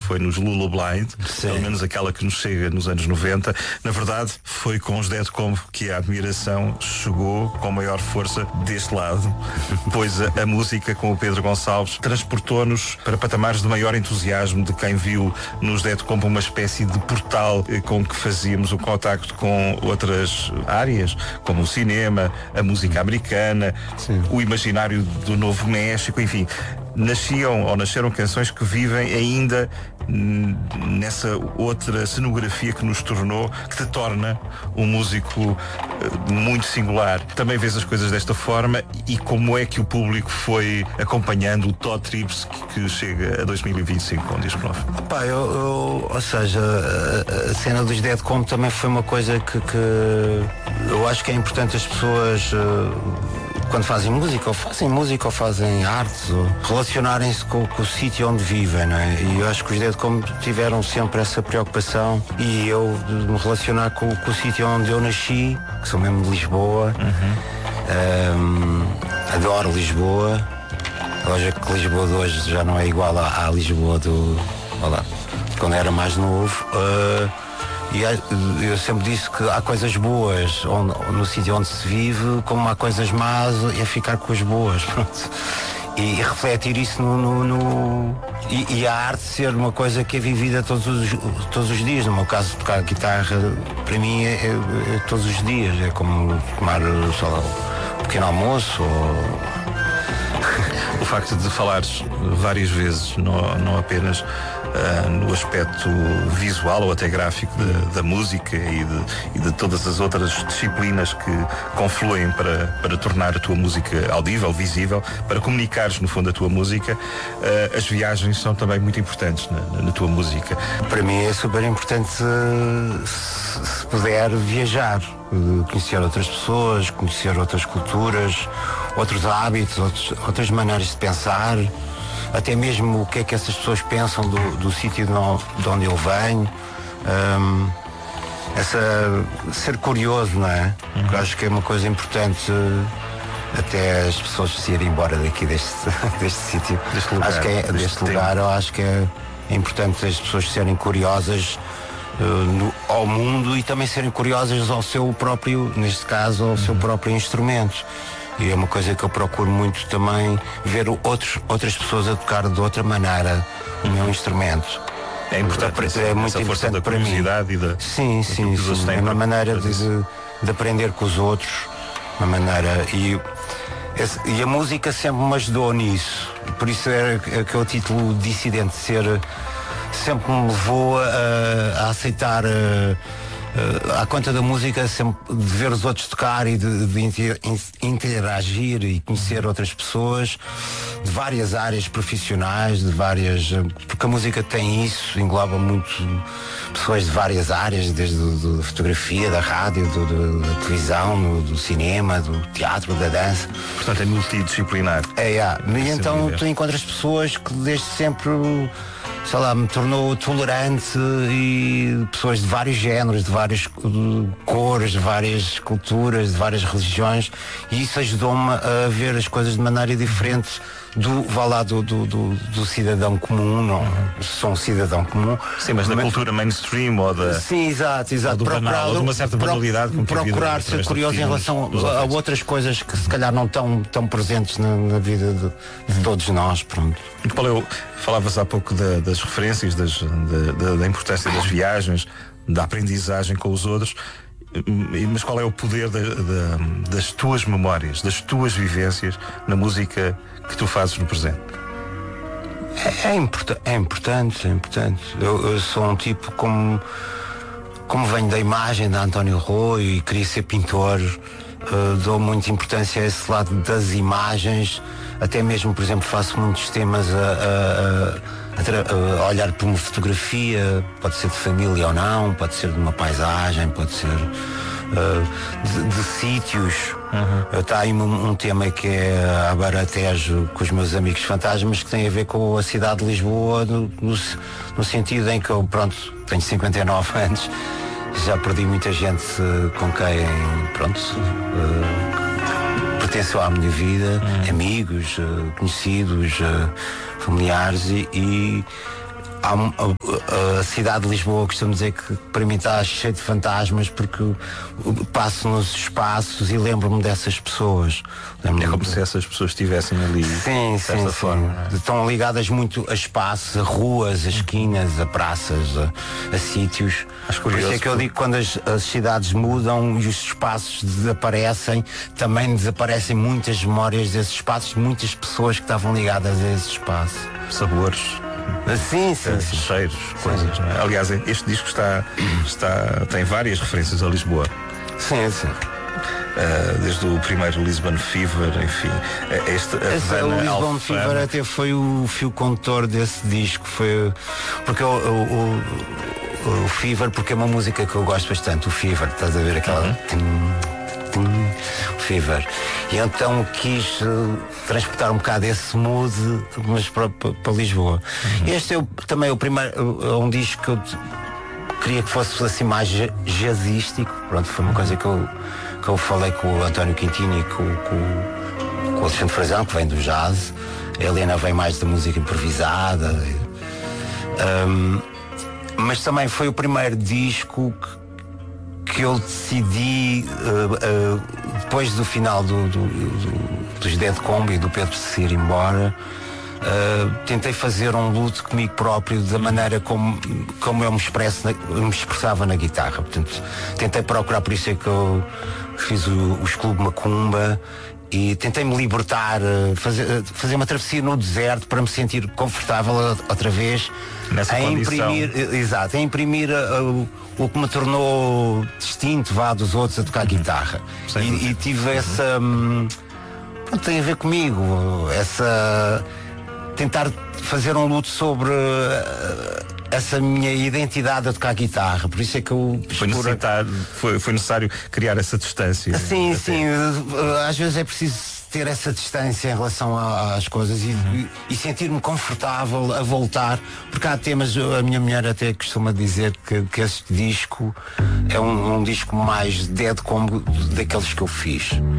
foi nos Lula Blind, pelo menos aquela que nos chega nos anos 90. Na verdade, foi com os Dead Combo que a admiração chegou com maior força deste lado, pois a música com o Pedro Gonçalves transportou-nos para patamares de maior entusiasmo de quem viu nos Dead Combo uma espécie de portal com que fazíamos o contacto com outras áreas, como o cinema, a música americana, o imaginário do Novo México, enfim. Nasceram canções que vivem ainda nessa outra cenografia que nos tornou, que te torna um músico muito singular. Também vês as coisas desta forma, e como é que o público foi acompanhando o Todd Trips que chega a 2025 com o disco novo? Pá, ou seja, a cena dos Dead Combo também foi uma coisa que eu acho que é importante as pessoas, quando fazem música ou fazem artes, ou relacionarem-se com o sítio onde vivem, não é? E eu acho que os Dead Combo tiveram sempre essa preocupação, e eu de me relacionar com o sítio onde eu nasci, que sou mesmo de Lisboa. Adoro Lisboa. Lógico que Lisboa de hoje já não é igual à Lisboa quando era mais novo. E eu sempre disse que há coisas boas no sítio onde se vive, como há coisas más, é ficar com as boas, pronto. E refletir isso e a arte ser uma coisa que é vivida todos os dias. No meu caso, tocar guitarra para mim é todos os dias, é como tomar um pequeno almoço O facto de falares várias vezes, não apenas no aspecto visual ou até gráfico da música e de todas as outras disciplinas que confluem para tornar a tua música audível, visível, para comunicares no fundo a tua música, as viagens são também muito importantes na tua música. Para mim é super importante se puder viajar, conhecer outras pessoas, conhecer outras culturas, outros hábitos, outras maneiras de pensar, até mesmo o que é que essas pessoas pensam do sítio de onde eu venho. Ser curioso, não é? Porque acho que é uma coisa importante, até as pessoas se irem embora daqui deste sítio. Deste lugar, eu acho que é importante as pessoas serem curiosas ao mundo, e também serem curiosas ao seu próprio, neste caso, ao seu próprio instrumento. E é uma coisa que eu procuro muito também, ver outras pessoas a tocar de outra maneira o meu instrumento. É importante, é muito importante para mim. Sim. É uma maneira de aprender com os outros, uma maneira. E a música sempre me ajudou nisso. Por isso é que o título Dissidente sempre me levou a aceitar, à conta da música, sempre de ver os outros tocar e de interagir e conhecer outras pessoas de várias áreas profissionais, porque a música tem isso, engloba muito pessoas de várias áreas, desde da fotografia, da rádio, da televisão, do cinema, do teatro, da dança. Portanto é multidisciplinar. E então tu encontras pessoas que desde sempre, sei lá, me tornou tolerante, e pessoas de vários géneros, de várias cores, de várias culturas, de várias religiões, e isso ajudou-me a ver as coisas de maneira diferente do cidadão comum. Não sou um cidadão comum. Sim, mas da cultura mainstream ou da... Sim, exato. Ou do banal, ou de uma certa banalidade. Procurar ser curioso em relação a outras coisas que se calhar não estão tão presentes na vida de todos nós, pronto. Paulo, falavas há pouco das referências, da importância das viagens, da aprendizagem com os outros, mas qual é o poder das tuas memórias, das tuas vivências na música que tu fazes no presente? É importante. Eu sou um tipo, como venho da imagem da António Rui e queria ser pintor, dou muita importância a esse lado das imagens. Até mesmo, por exemplo, faço muitos temas a olhar para uma fotografia, pode ser de família ou não, pode ser de uma paisagem, pode ser de sítios. Está aí um tema que é a Baratejo, com os meus amigos fantasmas, que tem a ver com a cidade de Lisboa, no sentido em que eu, tenho 59 anos, já perdi muita gente com quem, pertenceu à minha vida, amigos, conhecidos, familiares, e a cidade de Lisboa, costumo dizer que para mim está cheio de fantasmas, porque passo nos espaços e lembro-me dessas pessoas. É como se essas pessoas estivessem ali. Sim, sim, sim. Estão ligadas muito a espaços, a ruas, a esquinas, a praças, a sítios. Por isso é que eu digo que quando as cidades mudam e os espaços desaparecem, também desaparecem muitas memórias desses espaços, muitas pessoas que estavam ligadas a esse espaço. Sabores. Sim. Cheiros, coisas, não é? Aliás, este disco tem várias referências a Lisboa. Sim. Desde o primeiro Lisbon Fever, enfim. O Lisbon Fever até foi o fio condutor desse disco. Foi porque o Fever, porque é uma música que eu gosto bastante. O Fever, estás a ver aquela. O Fever. E então quis transportar um bocado esse mood, mas para Lisboa. Este é também o primeiro, um disco que eu queria que fosse assim mais jazzístico. Pronto, foi uma coisa que eu falei com o António Quintino e com o Alexandre Frazão, que vem do jazz. A Helena vem mais da música improvisada. Mas também foi o primeiro disco que eu decidi, depois do final dos Dead Combo e do Pedro se ir embora, tentei fazer um luto comigo próprio da maneira como eu me expressava na guitarra. Portanto, tentei procurar, por isso é que eu fiz os Clube Macumba e tentei me libertar, fazer uma travessia no deserto para me sentir confortável outra vez. Nessa condição. Imprimir o que me tornou distinto dos outros a tocar guitarra. E tive essa tem a ver comigo, tentar fazer um luto sobre essa minha identidade a tocar guitarra. Por isso é que eu foi necessário criar essa distância. Sim, às vezes é preciso ter essa distância em relação às coisas e sentir-me confortável a voltar, porque há temas, a minha mulher até costuma dizer que este disco é um disco mais dead como daqueles que eu fiz.